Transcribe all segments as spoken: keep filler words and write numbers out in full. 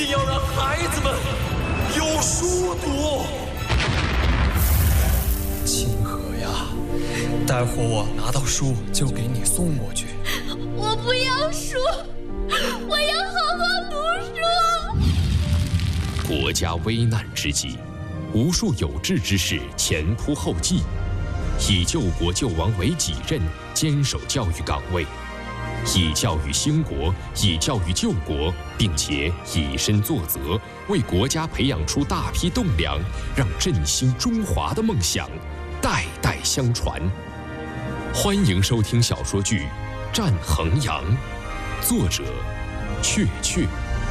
定要让孩子们有书读。清河呀，待会儿我拿到书就给你送过去。 我不要书，我要好好读书。 国家危难之际，无数有志之士前仆后继，以救国救亡为己任，坚守教育岗位，以教育兴国，以教育救国，并且以身作则，为国家培养出大批栋梁，让振兴中华的梦想代代相传。欢迎收听小说剧《战衡阳》，作者雀雀。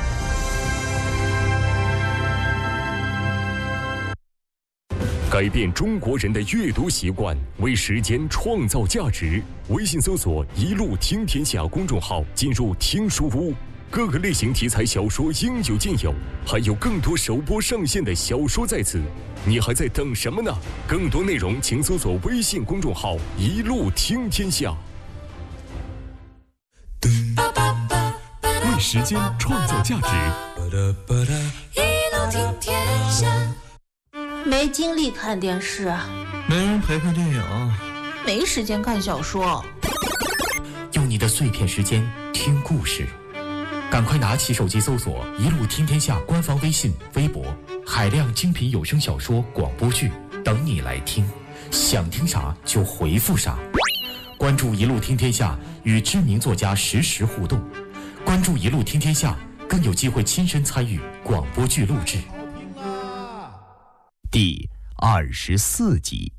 改变中国人的阅读习惯，为时间创造价值。微信搜索“一路听天下”公众号，进入听书屋，各个类型题材小说应有尽有，还有更多首播上线的小说在此，你还在等什么呢？更多内容请搜索微信公众号“一路听天下”。为时间创造价值， 一路听天下。 没精力看电视， 没人陪看电影， 没时间看小说。 用你的碎片时间听故事，赶快拿起手机搜索“一路听天下”官方微信、微博，海量精品有声小说、广播剧等你来听。想听啥就回复啥。关注“一路听天下”，与知名作家实时互动。关注“一路听天下”，更有机会亲身参与广播剧录制。 第二十四集。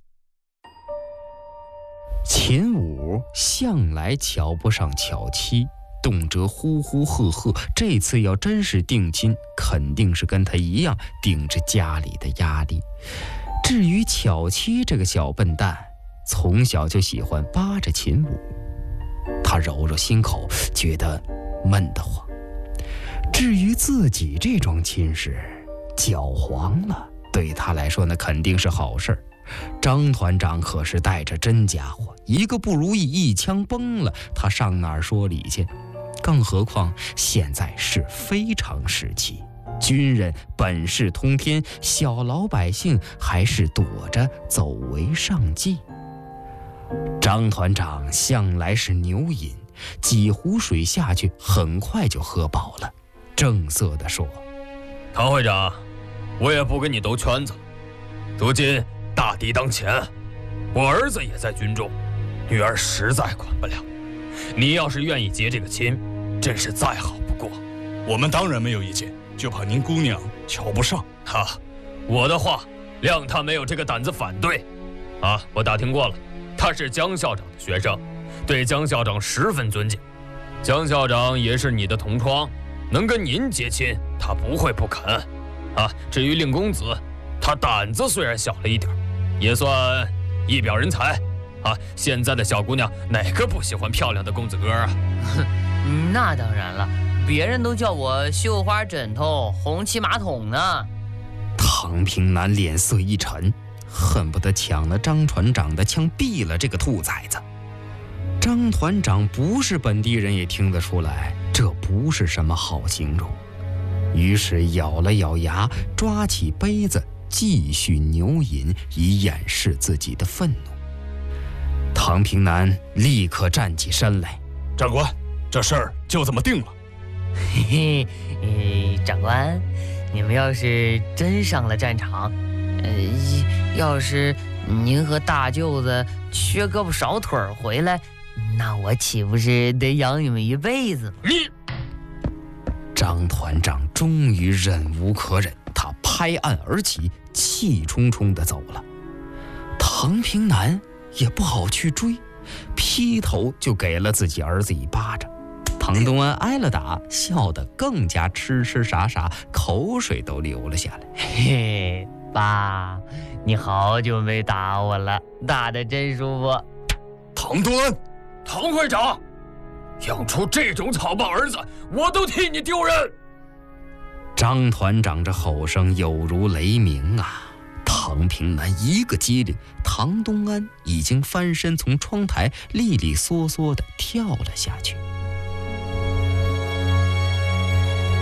秦武向来瞧不上巧妻，动辄呼呼喝喝，这次要真是定亲，肯定是跟他一样顶着家里的压力。至于巧妻这个小笨蛋，从小就喜欢扒着秦武，他揉揉心口，觉得闷得慌。至于自己这桩亲事，搅黄了，对他来说那肯定是好事儿。张团长可是带着真家伙，一个不如意一枪崩了，他上哪儿说理去？更何况现在是非常时期，军人本事通天，小老百姓还是躲着走为上计。张团长向来是牛饮，几壶水下去很快就喝饱了，正色地说： 唐会长，我也不跟你兜圈子了。如今大敌当前，我儿子也在军中，女儿实在管不了。你要是愿意结这个亲，真是再好不过。 我们当然没有意见，就怕您姑娘瞧不上。 哈，我的话，谅他没有这个胆子反对。啊，我打听过了，他是江校长的学生，对江校长十分尊敬。江校长也是你的同窗，能跟您结亲，他不会不肯。啊，至于令公子，他胆子虽然小了一点，也算一表人才。啊，现在的小姑娘哪个不喜欢漂亮的公子哥啊？ 那当然了，别人都叫我绣花枕头、红漆马桶呢。 唐平南脸色一沉，恨不得抢了张团长的枪毙了这个兔崽子。张团长不是本地人也听得出来，这不是什么好形容。于是咬了咬牙，抓起杯子继续牛饮，以掩饰自己的愤怒。唐平南立刻站起身来： 长官，这事儿就这么定了。 嘿嘿，呃，长官，你们要是真上了战场，呃，要是您和大舅子缺胳膊少腿儿回来，那我岂不是得养你们一辈子？ 你！ 张团长终于忍无可忍，他拍案而起，气冲冲地走了。唐平南也不好去追，劈头就给了自己儿子一巴掌。唐东安挨了打，笑得更加痴痴傻傻，口水都流了下来。 嘿，爸，你好久没打我了，打得真舒服。 唐东安，唐会长，养出这种草包儿子，我都替你丢人！ 张团长这吼声有如雷鸣啊！唐平南一个机灵，唐东安已经翻身从窗台利利索索地跳了下去。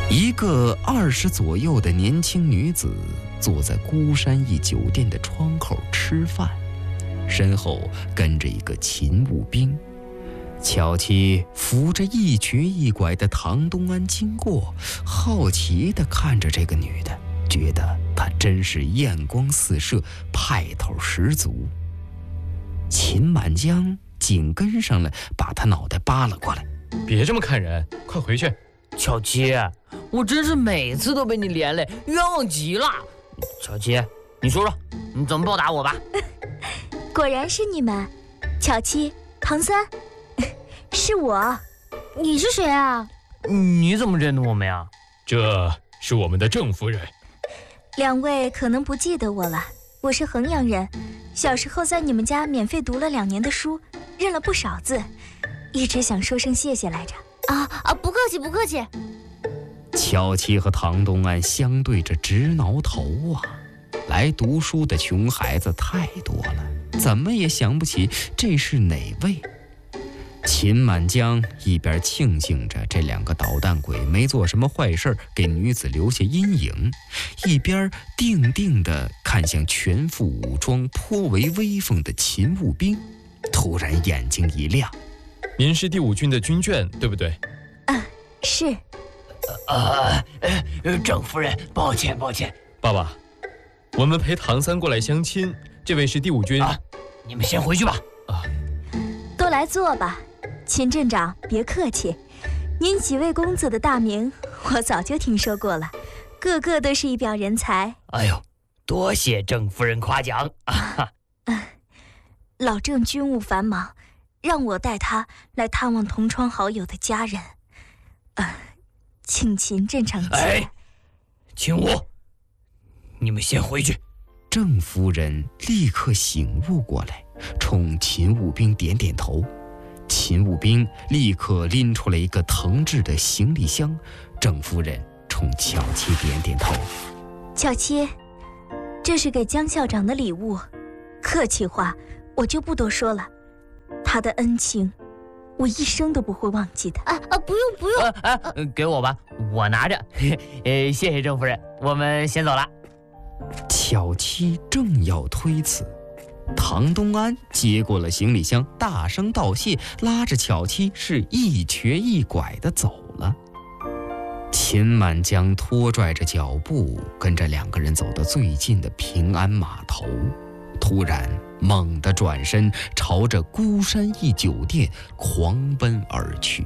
一个二十左右的年轻女子坐在孤山驿酒店的窗口吃饭，身后跟着一个勤务兵。巧妻扶着一瘸一拐的唐东安经过，好奇地看着这个女的，觉得她真是艳光四射，派头十足。秦满江紧跟上来，把她脑袋扒了过来。 别这么看人，快回去。 巧妻，我真是每次都被你连累，冤枉极了。巧妻，你说说，你怎么报答我吧？ 果然是你们，巧妻、唐三，是我。你是谁啊？ 你怎么认得我们呀？ 这是我们的郑夫人。 两位可能不记得我了，我是衡阳人，小时候在你们家免费读了两年的书，认了不少字，一直想说声谢谢来着。啊啊！不客气，不客气。 巧妻和唐东安相对着直挠头啊！来读书的穷孩子太多了，怎么也想不起这是哪位。秦满江一边庆幸着这两个捣蛋鬼没做什么坏事给女子留下阴影，一边定定地看向全副武装颇为威风的勤务兵，突然眼睛一亮。 您是第五军的军眷，对不对？ 啊，是。 呃，呃，郑夫人，抱歉，抱歉。 爸爸，我们陪唐三过来相亲，这位是第五军。 啊，你们先回去吧。 啊， 都来坐吧。秦镇长，别客气，您几位公子的大名我早就听说过了，个个都是一表人才。 哎呦，多谢郑夫人夸奖。啊啊、老郑军务繁忙，让我带他来探望同窗好友的家人。啊，请秦镇长见。 哎，秦武，你们先回去。 郑夫人立刻醒悟过来，冲勤务兵点点头。勤务兵立刻拎出来一个藤制的行李箱，郑夫人冲巧妻点点头。 巧妻，这是给江校长的礼物，客气话我就不多说了，他的恩情我一生都不会忘记的。 啊啊，不用不用， 啊啊，给我吧，我拿着。呃，谢谢郑夫人，我们先走了。 巧妻正要推辞，唐东安接过了行李箱，大声道谢，拉着巧妻是一瘸一拐地走了。秦满江拖拽着脚步，跟着两个人走到最近的平安码头，突然猛地转身，朝着孤山驿酒店狂奔而去。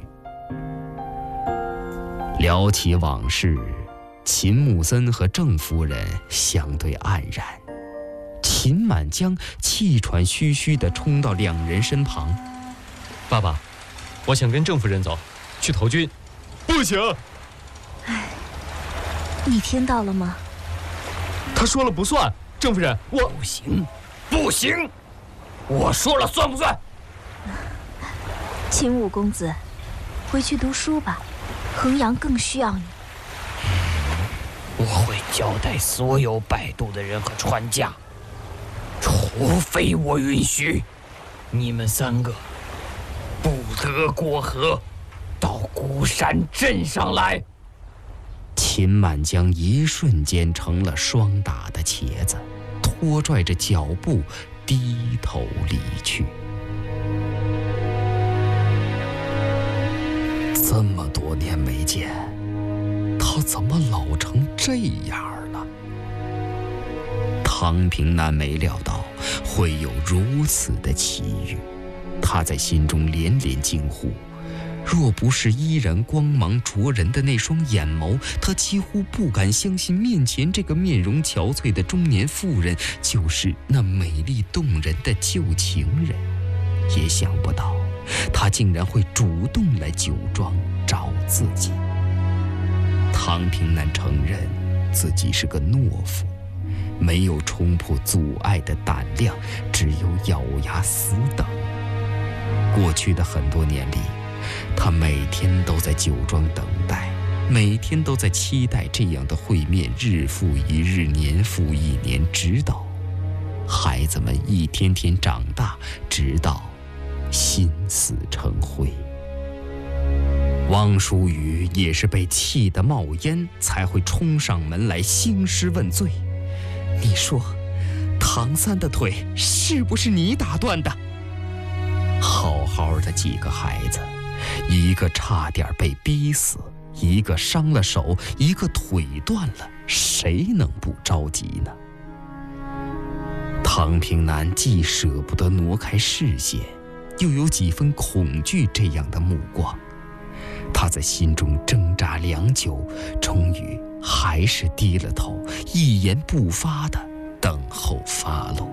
聊起往事，秦穆森和郑夫人相对黯然。秦满江气喘吁吁地冲到两人身旁。 爸爸，我想跟郑夫人走，去投军。 不行！ 哎，你听到了吗？ 他说了不算。郑夫人，我不行，不行，我说了算不算？ 秦武公子，回去读书吧，衡阳更需要你。 我会交代所有摆渡的人和船家，除非我允许，你们三个不得过河，到孤山镇上来。 秦满江一瞬间成了霜打的茄子，拖拽着脚步低头离去。这么多年没见，他怎么老成这样了？唐平南没料到会有如此的奇遇，他在心中连连惊呼。若不是依然光芒灼人的那双眼眸，他几乎不敢相信面前这个面容憔悴的中年妇人就是那美丽动人的旧情人。也想不到他竟然会主动来酒庄找自己。唐平南承认自己是个懦夫，没有冲破阻碍的胆量，只有咬牙死等。过去的很多年里，他每天都在酒庄等待，每天都在期待这样的会面，日复一日，年复一年，直到孩子们一天天长大，直到心死成灰。 汪叔宇也是被气得冒烟，才会冲上门来兴师问罪。你说，唐三的腿是不是你打断的？好好的几个孩子，一个差点被逼死，一个伤了手，一个腿断了，谁能不着急呢？唐平南既舍不得挪开视线，又有几分恐惧这样的目光。他在心中挣扎良久，终于还是低了头，一言不发地等候发落。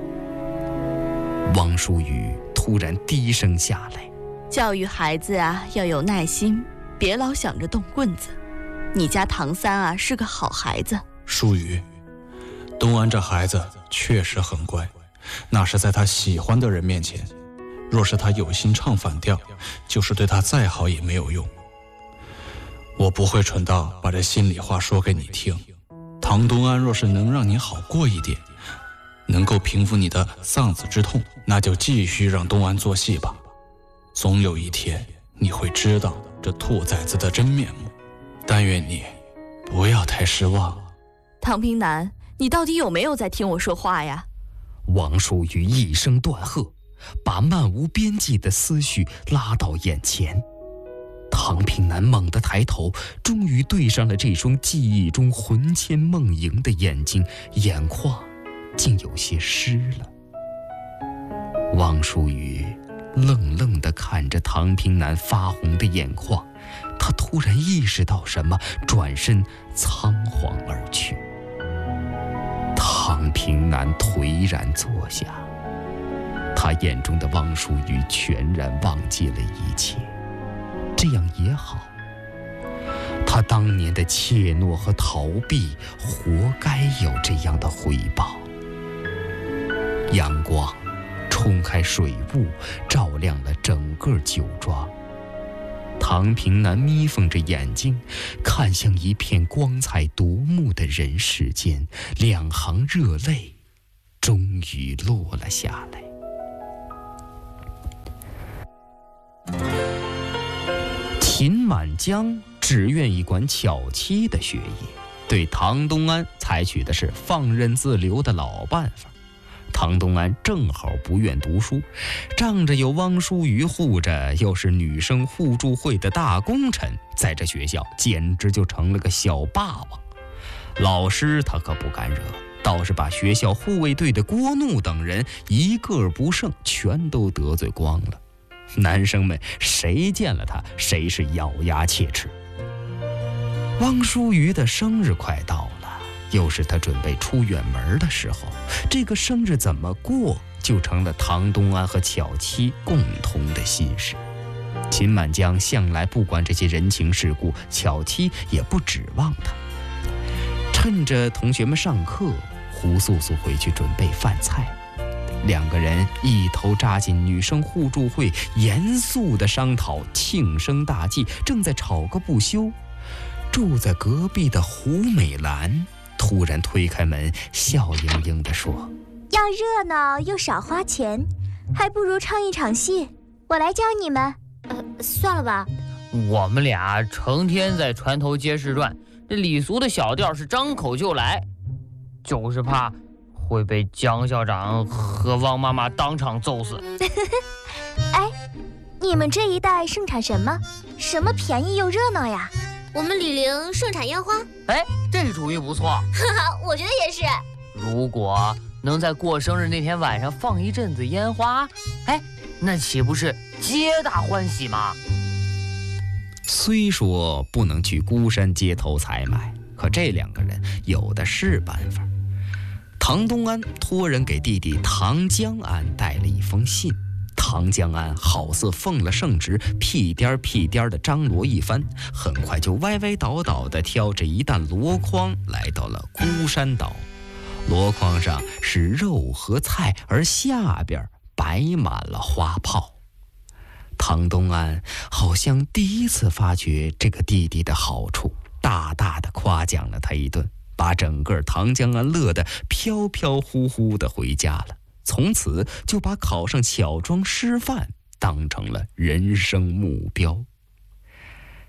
汪叔宇突然低声下来：“ 教育孩子啊，要有耐心，别老想着动棍子。你家唐三啊是个好孩子。” 舒宇，东安这孩子确实很乖，那是在他喜欢的人面前，若是他有心唱反调，就是对他再好也没有用。我不会蠢到把这心里话说给你听。唐东安若是能让你好过一点，能够平复你的丧子之痛，那就继续让东安做戏吧。总有一天你会知道这兔崽子的真面目，但愿你不要太失望。 唐平南，你到底有没有在听我说话呀？ 汪叔宇一声断喝，把漫无边际的思绪拉到眼前。唐平南猛地抬头，终于对上了这双记忆中魂牵梦萦的眼睛，眼眶竟有些湿了。汪叔宇愣愣地看着唐平南发红的眼眶，他突然意识到什么，转身仓皇而去。唐平南颓然坐下，他眼中的汪叔宇全然忘记了一切。这样也好，他当年的怯懦和逃避，活该有这样的回报。阳光冲开水雾，照亮了整个酒庄。唐平南眯缝着眼睛，看向一片光彩夺目的人世间，两行热泪终于落了下来。秦满江只愿意管巧妻的学业，对唐东安采取的是放任自流的老办法。唐东安正好不愿读书，仗着有汪叔瑜护着，又是女生互助会的大功臣，在这学校简直就成了个小霸王。老师他可不敢惹，倒是把学校护卫队的郭怒等人一个不剩，全都得罪光了。男生们谁见了他，谁是咬牙切齿。汪叔瑜的生日快到了，又是他准备出远门的时候，这个生日怎么过，就成了唐东安和巧妻共同的心事。秦满江向来不管这些人情世故，巧妻也不指望他。趁着同学们上课，胡素素回去准备饭菜。两个人一头扎进女生互助会，严肃地商讨庆生大计，正在吵个不休。住在隔壁的胡美兰突然推开门，笑盈盈地说：“ 要热闹又少花钱，还不如唱一场戏，我来教你们。” 呃，算了吧。 我们俩成天在船头街市转，这礼俗的小调是张口就来，就是怕会被江校长和汪妈妈当场揍死。 哎，你们这一带盛产什么？什么便宜又热闹呀？ 我们李陵盛产烟花。 哎，这主意不错。 哈哈，我觉得也是。 如果能在过生日那天晚上放一阵子烟花，哎，那岂不是皆大欢喜吗？ 虽说不能去孤山街头采买，可这两个人有的是办法。唐东安托人给弟弟唐江安带了一封信，唐江安好似奉了圣旨，屁颠屁颠地张罗一番，很快就歪歪倒倒地挑着一担箩筐来到了孤山岛。箩筐上是肉和菜，而下边摆满了花炮。唐东安好像第一次发觉这个弟弟的好处，大大的夸奖了他一顿，把整个唐江安乐得飘飘忽忽地回家了。从此就把考上巧庄师范当成了人生目标。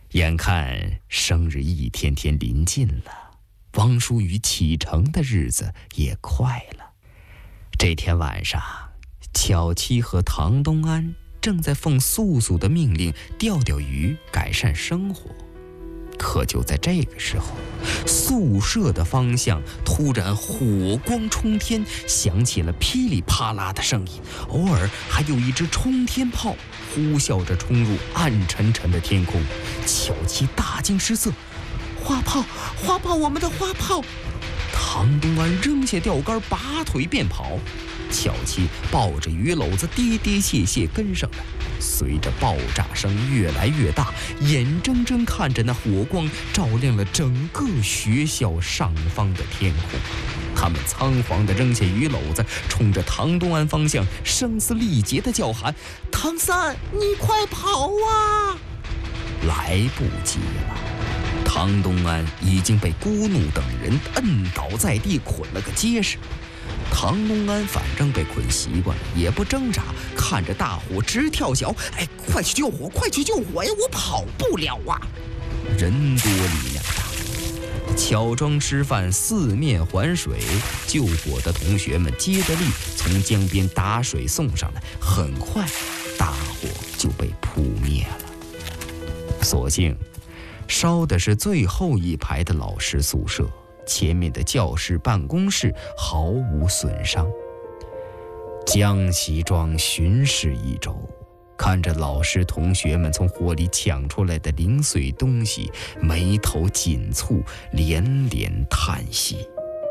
眼看生日一天天临近了，汪叔瑜启程的日子也快了。这天晚上，巧七和唐东安正在奉素素的命令钓钓鱼，改善生活。可就在这个时候，宿舍的方向突然火光冲天，响起了噼里啪啦的声音，偶尔还有一支冲天炮呼啸着冲入暗沉沉的天空。巧七大惊失色，花炮，花炮，我们的花炮！唐东安扔下钓竿，拔腿便跑。巧七抱着鱼篓子跌跌谢谢跟上来，随着爆炸声越来越大，眼睁睁看着那火光照亮了整个学校上方的天空。他们仓皇地扔下鱼篓子，冲着唐东安方向声嘶力竭地叫喊：“唐三，你快跑啊！”来不及了，唐东安已经被郭怒等人摁倒在地，捆了个结实。唐东安反正被捆习惯了，也不挣扎，看着大火直跳脚。哎，快去救火，快去救火呀！我跑不了啊！人多力量大，乔装吃饭，四面环水。救火的同学们接着力从江边打水送上来，很快大火就被扑灭了。所幸烧的是最后一排的老师宿舍，前面的教室办公室毫无损伤。江西庄巡视一周，看着老师同学们从火里抢出来的零碎东西，眉头紧蹙，连连叹息。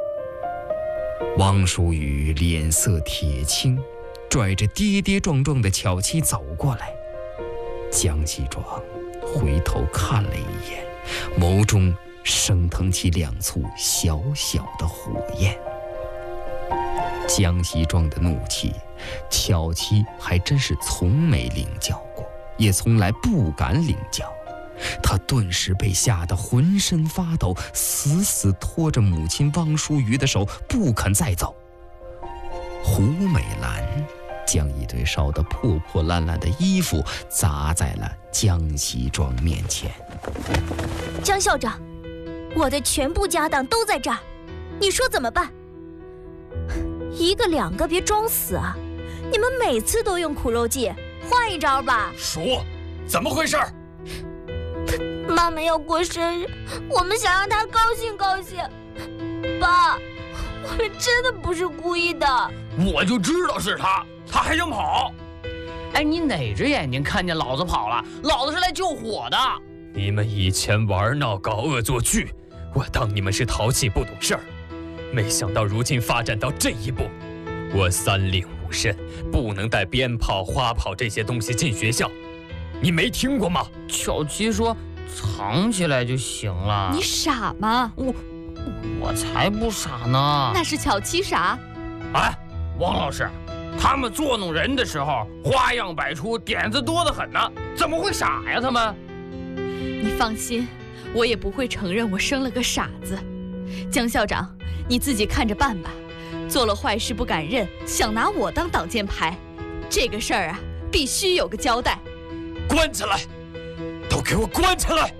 汪叔宇脸色铁青，拽着跌跌撞撞的巧七走过来。江西庄回头看了一眼，眸中升腾起两簇小小的火焰。江西庄的怒气，巧七还真是从没领教过，也从来不敢领教。他顿时被吓得浑身发抖，死死拖着母亲汪淑瑜的手，不肯再走。胡美兰将一堆烧得破破烂烂的衣服砸在了江西庄面前。 江校长，我的全部家当都在这儿，你说怎么办？一个两个别装死啊！你们每次都用苦肉计，换一招吧。 说，怎么回事？ 妈妈要过生日，我们想让她高兴高兴。爸，我们真的不是故意的。 我就知道是他，他还想跑。 哎，你哪只眼睛看见老子跑了？老子是来救火的。 你们以前玩闹搞恶作剧，我当你们是淘气不懂事儿，没想到如今发展到这一步。我三令五申，不能带鞭炮、花炮这些东西进学校，你没听过吗？ 巧七说藏起来就行了。 你傻吗？ 我我才不傻呢。 那是巧七傻。 哎，王老师，他们捉弄人的时候花样百出，点子多得很呢，怎么会傻呀？他们。 你放心，我也不会承认我生了个傻子。江校长，你自己看着办吧。做了坏事不敢认，想拿我当挡箭牌，这个事儿啊，必须有个交代。 关起来，都给我关起来！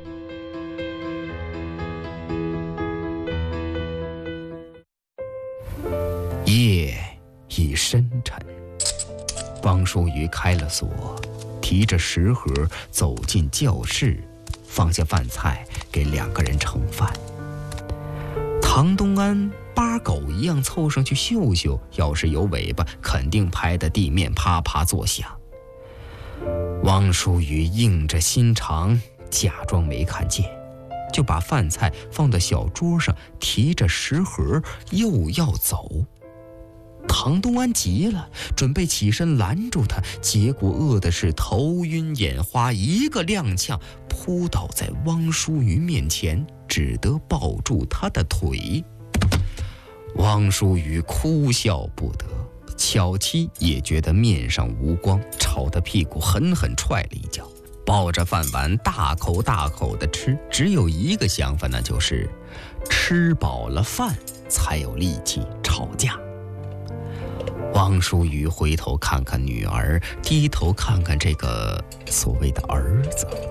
夜已深沉，汪淑瑜开了锁，提着食盒走进教室，放下饭菜给两个人盛饭。唐东安八狗一样凑上去嗅嗅，要是有尾巴，肯定拍得地面啪啪作响。汪淑瑜硬着心肠，假装没看见，就把饭菜放到小桌上，提着食盒又要走。唐东安急了，准备起身拦住他，结果饿的是头晕眼花，一个踉跄扑倒在汪淑瑜面前，只得抱住他的腿。汪淑瑜哭笑不得，巧七也觉得面上无光，朝他屁股狠狠踹了一脚，抱着饭碗大口大口的吃，只有一个想法，那就是吃饱了饭才有力气吵架。汪淑瑜回头看看女儿，低头看看这个所谓的儿子，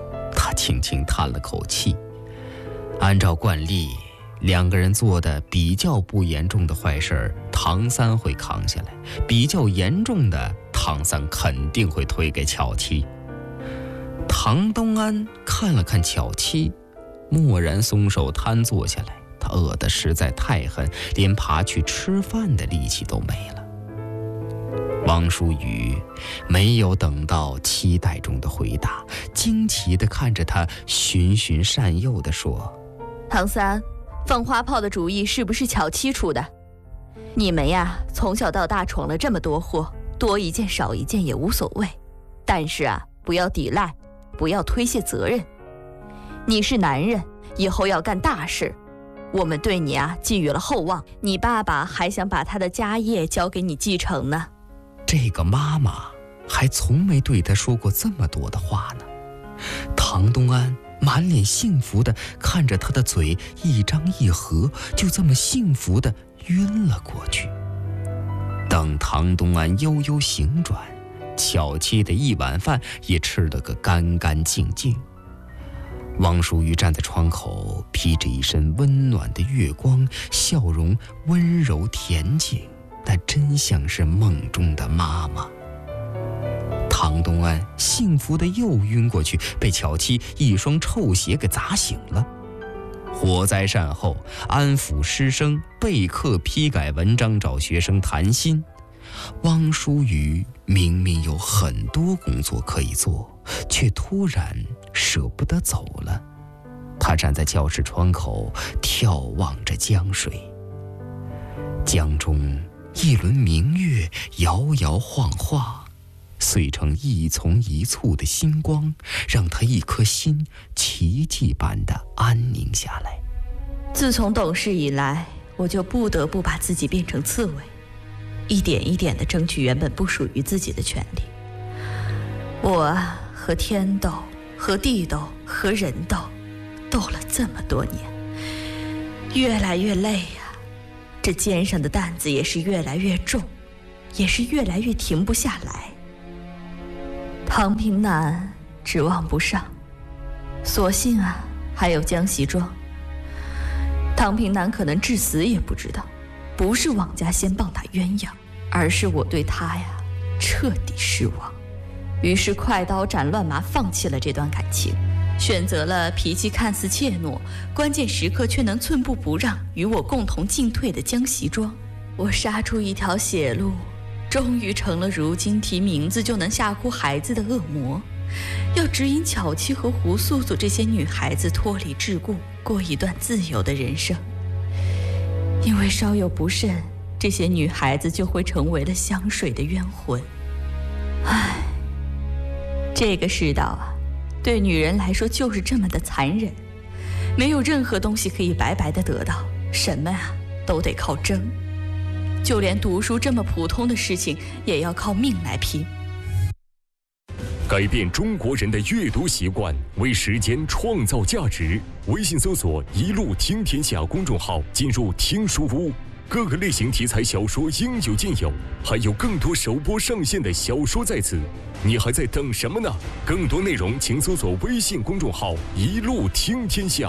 他轻轻叹了口气。按照惯例，两个人做的比较不严重的坏事，唐三会扛下来；比较严重的，唐三肯定会推给巧妻。唐东安看了看巧妻，蓦然松手瘫坐下来。他饿得实在太狠，连爬去吃饭的力气都没了。王淑雨没有等到期待中的回答，惊奇地看着他，循循善诱地说： 唐三，放花炮的主意是不是巧妻出的？你们呀，从小到大闯了这么多祸，多一件少一件也无所谓，但是啊，不要抵赖，不要推卸责任。你是男人，以后要干大事，我们对你啊寄予了厚望，你爸爸还想把他的家业交给你继承呢。 这个妈妈还从没对他说过这么多的话呢。唐东安满脸幸福地看着他的嘴一张一合，就这么幸福地晕了过去。等唐东安悠悠醒转，巧妻的一碗饭也吃了个干干净净。王淑玉站在窗口，披着一身温暖的月光，笑容温柔恬静，那真像是梦中的妈妈。唐东安幸福的又晕过去，被巧妻一双臭鞋给砸醒了。火灾善后，安抚师生，备课批改文章，找学生谈心。汪淑雨明明有很多工作可以做，却突然舍不得走了。他站在教室窗口，眺望着江水。江中一轮明月摇摇晃晃，碎成一丛一簇的星光，让他一颗心奇迹般的安宁下来。 自从懂事以来，我就不得不把自己变成刺猬，一点一点地争取原本不属于自己的权利。我啊，和天斗，和地斗，和人斗，斗了这么多年，越来越累呀、啊，这肩上的担子也是越来越重，也是越来越停不下来。唐平南指望不上，所幸啊，还有江西庄。唐平南可能至死也不知道，不是王家先棒打鸳鸯，而是我对他呀彻底失望。于是快刀斩乱麻，放弃了这段感情，选择了脾气看似怯懦，关键时刻却能寸步不让，与我共同进退的江西庄。我杀出一条血路，终于成了如今提名字就能吓哭孩子的恶魔，要指引巧妻和胡素素这些女孩子脱离桎梏，过一段自由的人生。因为稍有不慎，这些女孩子就会成为了香水的冤魂。唉，这个世道啊，对女人来说就是这么的残忍，没有任何东西可以白白的得到，什么啊都得靠争，就连读书这么普通的事情也要靠命来拼。 改变中国人的阅读习惯，为时间创造价值。微信搜索“一路听天下”公众号，进入听书屋，各个类型题材小说应有尽有，还有更多首播上线的小说在此，你还在等什么呢？更多内容请搜索微信公众号“一路听天下”。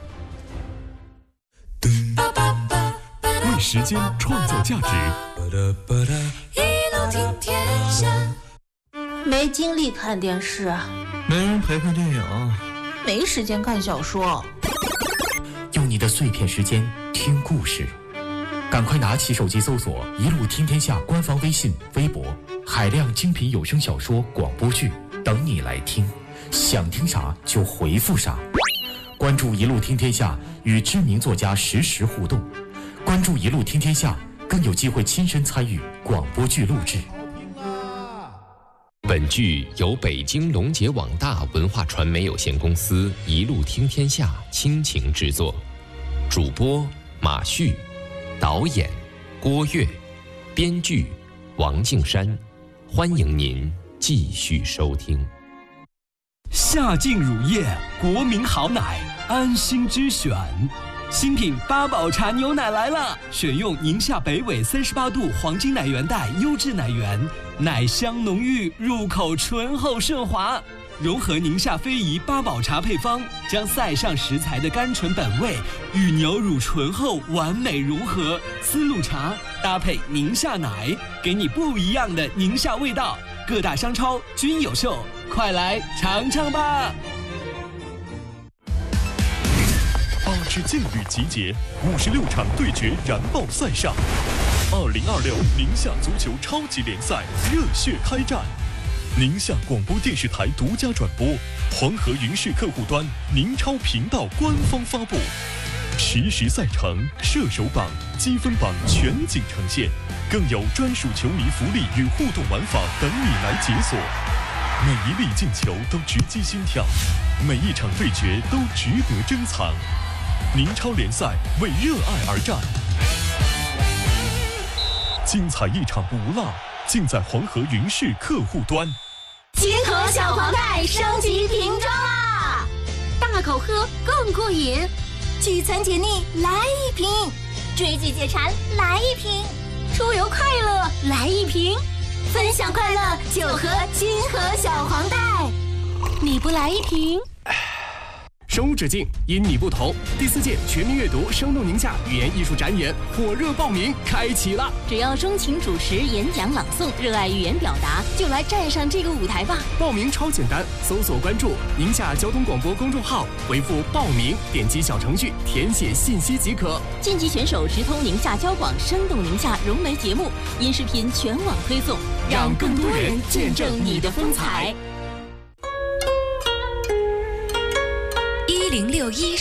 为时间创造价值， 一路听天下。没精力看电视， 没人陪陪电影， 没时间看小说。 用你的碎片时间听故事，赶快拿起手机搜索“一路听天下”官方微信、微博，海量精品有声小说、广播剧等你来听。想听啥就回复啥。关注“一路听天下”，与知名作家实时互动。关注“一路听天下”，更有机会亲身参与广播剧录制。 本剧由北京龙杰网大文化传媒有限公司一路听天下倾情制作，主播马旭，导演郭跃，编剧王敬山。欢迎您继续收听。 夏劲乳业，国民好奶，安心之选。新品八宝茶牛奶来了，选用宁夏北纬三十八度黄金奶源带优质奶源，奶香浓郁，入口醇厚顺滑。 融合宁夏非遗八宝茶配方，将塞上食材的甘醇本味与牛乳醇厚完美融合。丝路茶搭配宁夏奶，给你不一样的宁夏味道。各大商超均有售，快来尝尝吧！ 八支劲旅集结，五十六场对决燃爆赛上。二零二六宁夏足球超级联赛热血开战，宁夏广播电视台独家转播，黄河云视客户端宁超频道官方发布，实时赛程、射手榜、积分榜全景呈现，更有专属球迷福利与互动玩法等你来解锁。每一粒进球都直击心跳，每一场对决都值得珍藏。宁超联赛为热爱而战，精彩一场不落，尽在黄河云视客户端。 金河小黄袋升级瓶装啦！大口喝更过瘾，聚餐解腻来一瓶，追剧解馋来一瓶，出游快乐来一瓶，分享快乐就喝金河小黄袋。你不来一瓶？ 生无止境，因你不同。第四届全民阅读生动宁夏语言艺术展演火热报名开启了！ 只要钟情主持、演讲、朗诵，热爱语言表达，就来站上这个舞台吧！ 报名超简单，搜索关注宁夏交通广播公众号，回复报名，点击小程序填写信息即可。 晋级选手直通宁夏交广生动宁夏融媒节目，音视频全网推送， 让更多人见证你的风采。 一零六一